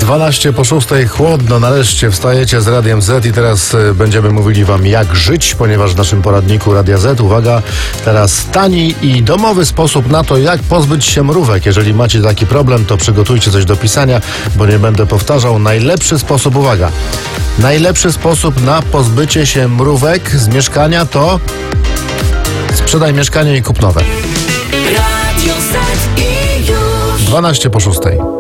12 po 6, chłodno, nareszcie wstajecie z Radiem Z i teraz będziemy mówili wam jak żyć, ponieważ w naszym poradniku Radia Z, uwaga, teraz tani i domowy sposób na to, jak pozbyć się mrówek. Jeżeli macie taki problem, to przygotujcie coś do pisania, bo nie będę powtarzał. Najlepszy sposób, uwaga, najlepszy sposób na pozbycie się mrówek z mieszkania to sprzedaj mieszkanie i kup nowe. Radio Z i już 12 po 6.